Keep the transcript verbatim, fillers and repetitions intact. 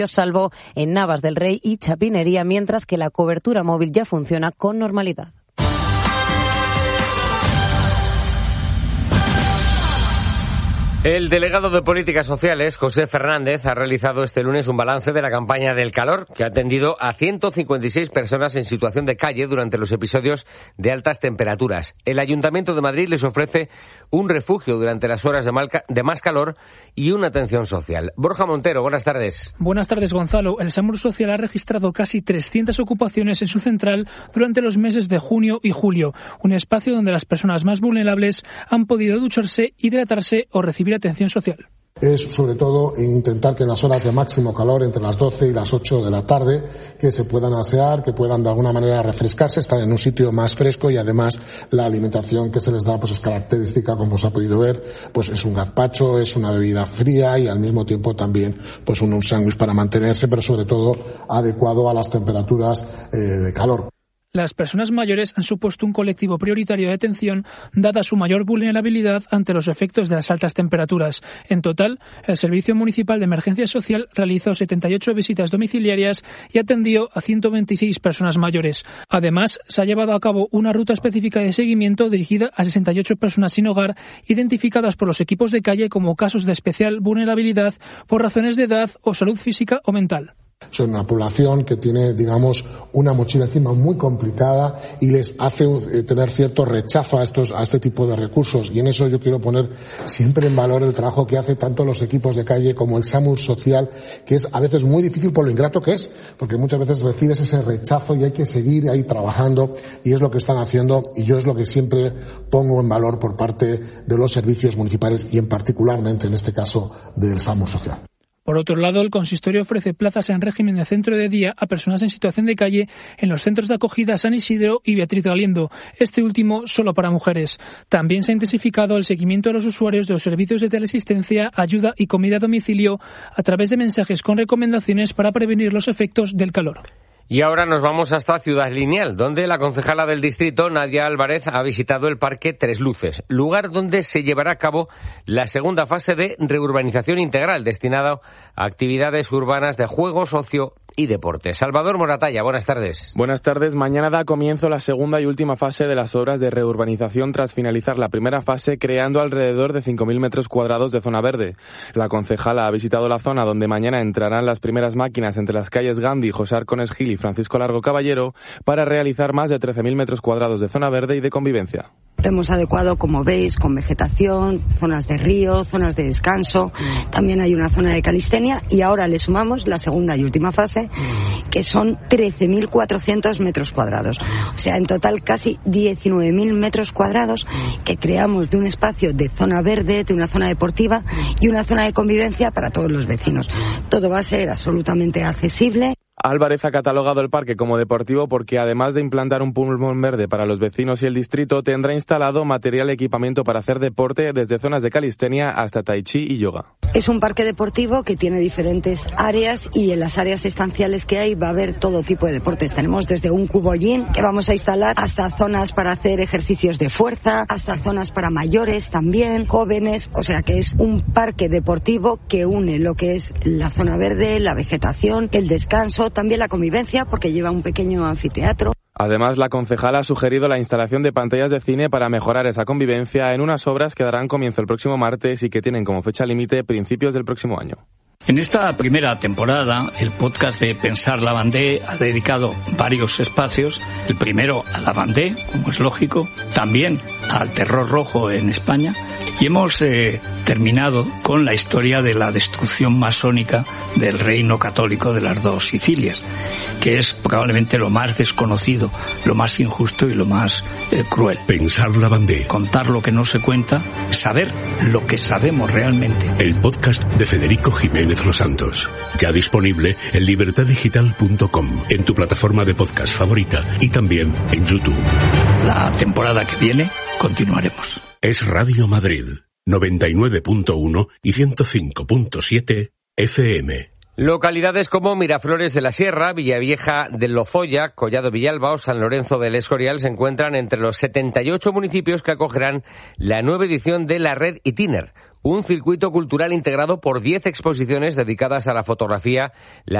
salvo en Navas del Rey y Chapinería, mientras que la cobertura móvil ya funciona con normalidad. El delegado de Políticas Sociales, José Fernández, ha realizado este lunes un balance de la campaña del calor, que ha atendido a ciento cincuenta y seis personas en situación de calle durante los episodios de altas temperaturas. El Ayuntamiento de Madrid les ofrece un refugio durante las horas de, malca- de más calor y una atención social. Borja Montero, buenas tardes. Buenas tardes, Gonzalo. El SAMUR Social ha registrado casi trescientas ocupaciones en su central durante los meses de junio y julio, un espacio donde las personas más vulnerables han podido ducharse, hidratarse o recibir atención social. Es sobre todo intentar que en las horas de máximo calor, entre las doce y las ocho de la tarde, que se puedan asear, que puedan de alguna manera refrescarse, estar en un sitio más fresco, y además la alimentación que se les da pues es característica, como se ha podido ver, pues es un gazpacho, es una bebida fría y al mismo tiempo también pues un, un sándwich para mantenerse, pero sobre todo adecuado a las temperaturas eh, de calor. Las personas mayores han supuesto un colectivo prioritario de atención, dada su mayor vulnerabilidad ante los efectos de las altas temperaturas. En total, el Servicio Municipal de Emergencia Social realizó setenta y ocho visitas domiciliarias y atendió a ciento veintiséis personas mayores. Además, se ha llevado a cabo una ruta específica de seguimiento dirigida a sesenta y ocho personas sin hogar, identificadas por los equipos de calle como casos de especial vulnerabilidad por razones de edad o salud física o mental. Son una población que tiene, digamos, una mochila encima muy complicada y les hace eh, tener cierto rechazo a estos, a este tipo de recursos, y en eso yo quiero poner siempre en valor el trabajo que hace tanto los equipos de calle como el SAMUR Social, que es a veces muy difícil por lo ingrato que es, porque muchas veces recibes ese rechazo y hay que seguir ahí trabajando, y es lo que están haciendo, y yo es lo que siempre pongo en valor por parte de los servicios municipales y en particularmente en este caso del SAMUR Social. Por otro lado, el consistorio ofrece plazas en régimen de centro de día a personas en situación de calle en los centros de acogida San Isidro y Beatriz Galindo, este último solo para mujeres. También se ha intensificado el seguimiento a los usuarios de los servicios de teleasistencia, ayuda y comida a domicilio a través de mensajes con recomendaciones para prevenir los efectos del calor. Y ahora nos vamos hasta Ciudad Lineal, donde la concejala del distrito, Nadia Álvarez, ha visitado el Parque Tres Luces, lugar donde se llevará a cabo la segunda fase de reurbanización integral, destinada a actividades urbanas de juego, ocio y deporte. Salvador Moratalla, buenas tardes. Buenas tardes. Mañana da comienzo la segunda y última fase de las obras de reurbanización tras finalizar la primera fase, creando alrededor de cinco mil metros cuadrados de zona verde. La concejala ha visitado la zona donde mañana entrarán las primeras máquinas entre las calles Gandhi, José Arcones Gil y Francisco Largo Caballero para realizar más de trece mil metros cuadrados de zona verde y de convivencia. Lo hemos adecuado, como veis, con vegetación, zonas de río, zonas de descanso. También hay una zona de calistenia y ahora le sumamos la segunda y última fase, que son trece mil cuatrocientos metros cuadrados. O sea, en total casi diecinueve mil metros cuadrados que creamos de un espacio de zona verde, de una zona deportiva y una zona de convivencia para todos los vecinos. Todo va a ser absolutamente accesible. Álvarez ha catalogado el parque como deportivo porque, además de implantar un pulmón verde para los vecinos y el distrito, tendrá instalado material y equipamiento para hacer deporte desde zonas de calistenia hasta tai chi y yoga. Es un parque deportivo que tiene diferentes áreas y en las áreas estanciales que hay va a haber todo tipo de deportes. Tenemos desde un cubollín que vamos a instalar hasta zonas para hacer ejercicios de fuerza, hasta zonas para mayores también, jóvenes. O sea que es un parque deportivo que une lo que es la zona verde, la vegetación, el descanso, también la convivencia, porque lleva un pequeño anfiteatro. Además, la concejala ha sugerido la instalación de pantallas de cine para mejorar esa convivencia en unas obras que darán comienzo el próximo martes y que tienen como fecha límite principios del próximo año. En esta primera temporada, el podcast de Pensar Lavandé ha dedicado varios espacios. El primero a Lavandé, como es lógico, también al terror rojo en España. Y hemos eh, terminado con la historia de la destrucción masónica del reino católico de las dos Sicilias, que es probablemente lo más desconocido, lo más injusto y lo más eh, cruel. Pensar Lavandé. Contar lo que no se cuenta, saber lo que sabemos realmente. El podcast de Federico Jiménez Los Santos. Ya disponible en libertad digital punto com, en tu plataforma de podcast favorita y también en YouTube. La temporada que viene continuaremos. Es Radio Madrid, noventa y nueve punto uno y ciento cinco punto siete F M. Localidades como Miraflores de la Sierra, Villavieja del Lozoya, Collado Villalba o San Lorenzo del Escorial se encuentran entre los setenta y ocho municipios que acogerán la nueva edición de la red Itiner, un circuito cultural integrado por diez exposiciones dedicadas a la fotografía, la